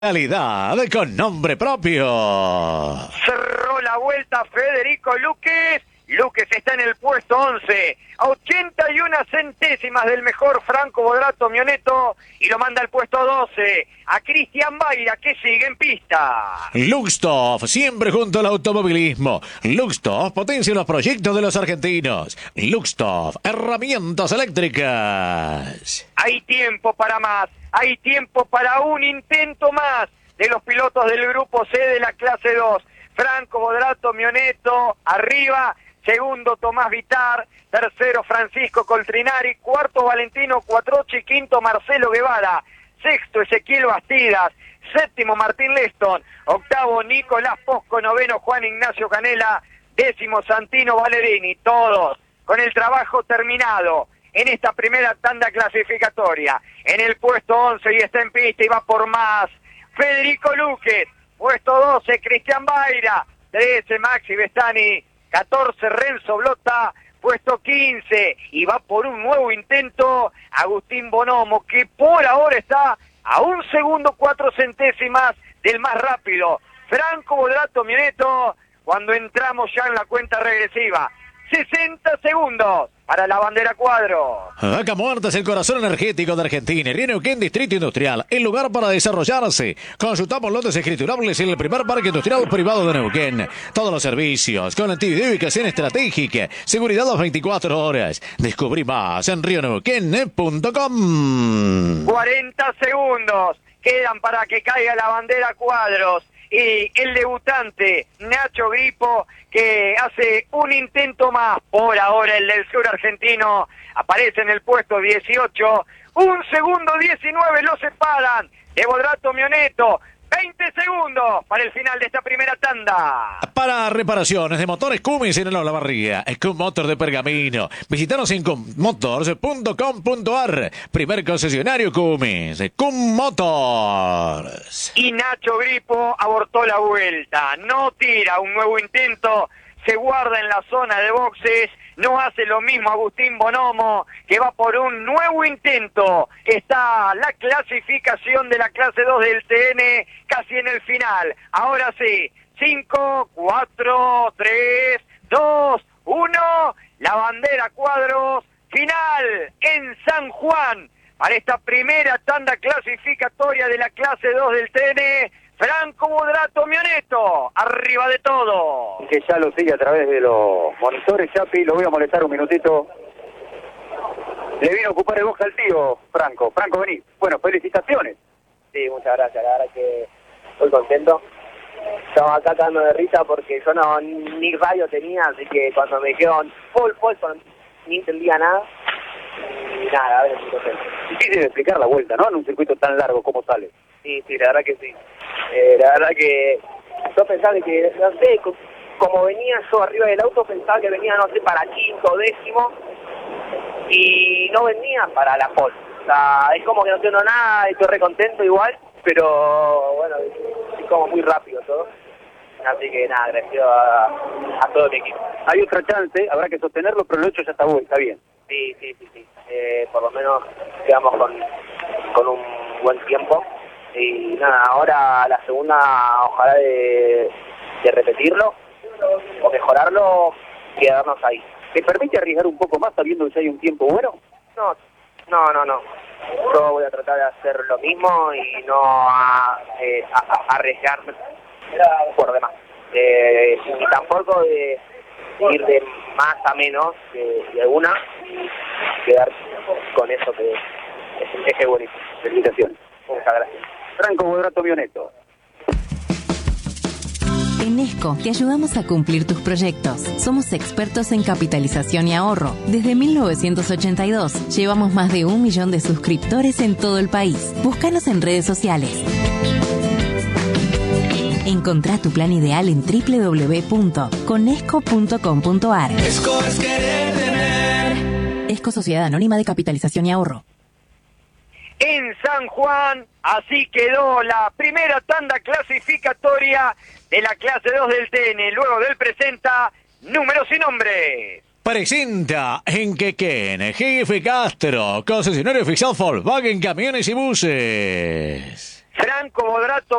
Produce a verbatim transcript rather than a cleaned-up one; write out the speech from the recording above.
Calidad con nombre propio. Cerró la vuelta Federico Luquez. Luquez está en el puesto once, a ochenta y una centésimas del mejor Franco Bodrato Mioneto, y lo manda al puesto doce a Cristian Baira, que sigue en pista. Luxtoff, siempre junto al automovilismo. Luxtoff potencia los proyectos de los argentinos. Luxtoff, herramientas eléctricas. Hay tiempo para más, hay tiempo para un intento más de los pilotos del grupo C de la clase dos. Franco Bodrato Mioneto arriba. Segundo, Tomás Vitar. Tercero, Francisco Coltrinari. Cuarto, Valentino Cuatrochi. Quinto, Marcelo Guevara. Sexto, Ezequiel Bastidas. Séptimo, Martín Leston. Octavo, Nicolás Posco. Noveno, Juan Ignacio Canela. Décimo, Santino Valerini. Todos con el trabajo terminado en esta primera tanda clasificatoria. En el puesto once y está en pista y va por más Federico Luquez. Puesto doce, Cristian Baira. trece, Maxi Bestani. catorce, Renzo Blota, puesto quince, y va por un nuevo intento Agustín Bonomo, que por ahora está a un segundo cuatro centésimas del más rápido, Franco Bodrato Mioneto, cuando entramos ya en la cuenta regresiva. sesenta segundos para la bandera cuadro. Vaca Muerta es el corazón energético de Argentina. Río Neuquén, Distrito Industrial, el lugar para desarrollarse. Consultamos lotes escriturables en el primer parque industrial privado de Neuquén. Todos los servicios, conectividad y ubicación estratégica, seguridad las veinticuatro horas. Descubrí más en río neuquén punto com. cuarenta segundos quedan para que caiga la bandera cuadros. Y el debutante, Nacho Gripo, que hace un intento más, por ahora el del sur argentino, aparece en el puesto dieciocho, un segundo diecinueve lo separan de Bodrato Mioneto, veinte segundos para el final de esta primera tanda. Para reparaciones de motores Cummins en la Olavarría, Cum Motor de Pergamino. Visítanos en cum motors punto com punto ar. Primer concesionario Cummins, Cum Motors. Y Nacho Gripo abortó la vuelta, no tira un nuevo intento, se guarda en la zona de boxes. No hace lo mismo Agustín Bonomo, que va por un nuevo intento. Está la clasificación de la clase dos del T N casi en el final. Ahora sí, cinco, cuatro, tres, dos, uno. La bandera cuadros final en San Juan para esta primera tanda clasificatoria de la clase dos del T N. Franco Bodrato Mioneto, arriba de todo. Que ya lo sigue a través de los monitores, Chapi, lo voy a molestar un minutito. Le vino a ocupar el boca al tío, Franco. Franco, vení. Bueno, felicitaciones. Sí, muchas gracias, la verdad que estoy contento. Estaba acá cagando de risa porque yo no ni radio tenía, así que cuando me dijeron Paul, Paul, ni entendía nada. Y nada, a ver, estoy contento. Difícil de explicar la vuelta, ¿no? En un circuito tan largo, ¿cómo sale? Sí, sí, la verdad que sí. Eh, la verdad que yo pensaba que, no sé, como venía yo arriba del auto, pensaba que venía, no sé, para quinto, décimo, y no venía para la pole. O sea, es como que no entiendo nada, estoy re contento igual, pero bueno, es como muy rápido todo. Así que nada, agradecido a, a todo mi equipo. Hay otra chance, habrá que sostenerlo, pero lo hecho ya está, bueno, está bien. Sí, sí, sí, sí. Eh, por lo menos quedamos con, con un buen tiempo. Y nada, ahora la segunda, ojalá de, de repetirlo o mejorarlo, quedarnos ahí. ¿Te permite arriesgar un poco más sabiendo que ya hay un tiempo bueno? No, no, no, no. Yo voy a tratar de hacer lo mismo y no a, eh, a, a arriesgarme por demás. Eh, y tampoco de ir de más a menos de, de alguna, quedar con eso que es, es bonito. Felicitaciones. Muchas gracias. Franco Bodrato Mioneto. En Esco te ayudamos a cumplir tus proyectos. Somos expertos en capitalización y ahorro. Desde mil novecientos ochenta y dos llevamos más de un millón de suscriptores en todo el país. Búscanos en redes sociales. Encontrá tu plan ideal en doble u doble u doble u punto conesco punto com punto ar. Esco es querer tener. Esco Sociedad Anónima de Capitalización y Ahorro. En San Juan, así quedó la primera tanda clasificatoria de la clase dos del T N. Luego del presenta números y nombres. Presenta en Quequén, G F Castro, concesionario oficial Volkswagen Camiones y Buses. Franco Bodrato